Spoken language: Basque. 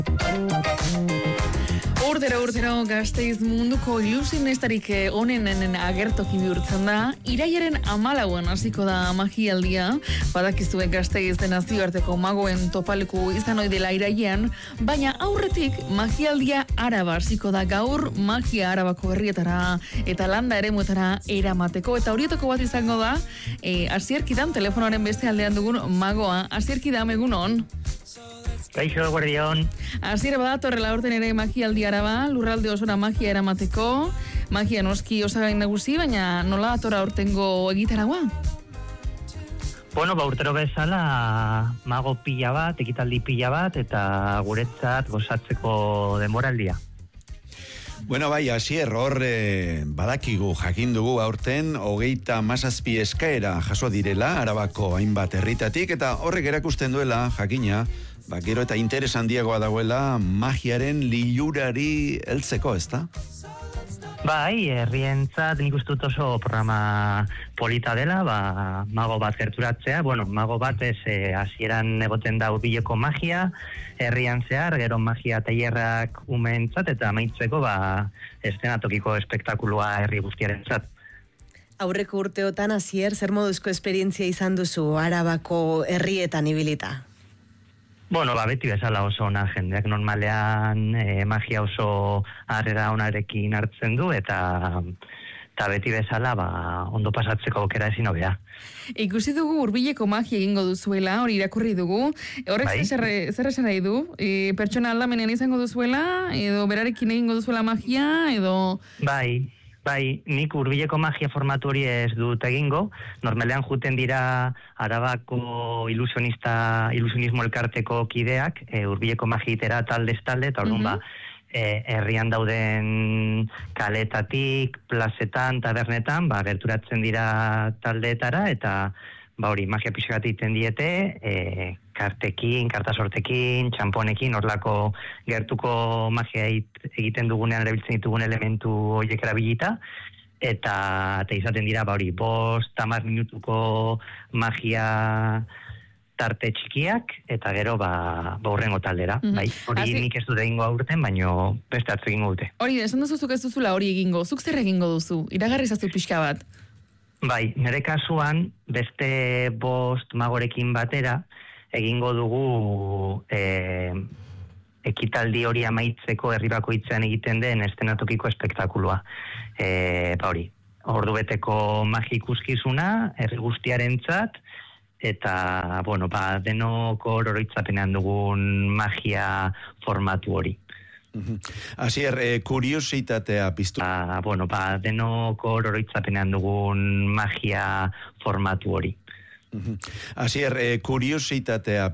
Urtero Gasteiz munduko ilusionestarik onenen agertoki bihurtzen da. Iraiaren 14an hasiko da magialdia. Badakizue Gasteiz nazioarteko magoen topaleku izan ohi dela irailean, baina aurretik magialdia Araba hasiko da gaur, magia Arabako herrietara eta landa eremuetara eramateko, eta horietako bat izango da Asier Kidam, telefonoaren beste aldean dugun magoa. Asier Kidam, egunon. Kaixo, guardion. Asier badatorrela aurten ere magialdi Araba, lurralde osora magia eramateko. Magia noski osagain nagusi, baina nola datora aurtengo egitaragua? Bueno, urtero bezala mago pila bat, ekitaldi pila bat, eta guretzat gozatzeko denboraldia. Bueno, bai, Asier, hor badakigu, jakin dugu aurten 37 eskaera jaso direla Arabako hainbat herritatik, eta horrek erakusten duela, jakina, gero eta interes handiagoa dagoela magiaren lilurari heltzeko, ezta? Bai, herrientzat nik uste dut oso programa polita dela, mago bat gerturatzea. Bueno, mago bat hasieran egoten da hurbileko magia, herrian zehar, gero magia tailerrak umeentzat, eta amaitzeko eszenatokiko espektakulua herri guztiarentzat. Aurreko urteotan, Asier, zer moduzko esperientzia izan duzu Arabako herrietan ibilita? Bueno, beti bezala oso ona, jendeak normalean magia oso harrera onarekin hartzen du, eta beti bezala ondo pasatzeko aukera ezin hobea. Ikusi dugu hurbileko magia egingo duzuela, hori irakurri dugu. Horrek bai? Zer esan nahi du? Pertsona aldamenean izango duzuela, edo berarekin egingo duzuela magia, edo... Bai, nik hurbileko magia formatu hori ez dut egingo. Normalean juten dira Arabako ilusionismo elkarteko kideak, hurbileko magietera taldez talde, eta orduan herrian dauden kaletatik, plazetan, tabernetan, gerturatzen dira taldeetara, eta hori magia pixkat egiten diete, kartekin, kartasortekin, txamponekin, horlako gertuko magia egiten dugunean erabiltzen ditugun elementu horiek erabilita, eta izaten dira 5-10 minutuko magia tarte txikiak, eta gero hurrengo taldera. Hori nik ez dut egingo aurten, baino beste atzu egingo dute. Hori, esan duzuzuk ez duzula hori egingo, zuk zer egingo duzu? Iragarri zazu pixka bat. Bai, nire kasuan, beste 5 magorekin batera, egingo dugu ekitaldi hori amaitzeko herri bakoitzean egiten den eszenatokiko espektakulua. Ordu beteko magia ikuskizuna, herri guztiarentzat, eta, denok oroitzapenean dugun magia formatu hori. Asier, kuriositatea piztu. Denok oroitzapenean dugun magia formatu hori. Asier, kuriositatea